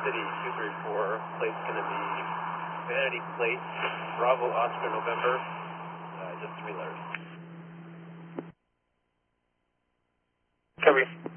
City 234. Plate's going to be Vanity Plate, Bravo Oscar November, just 3 letters. Copy.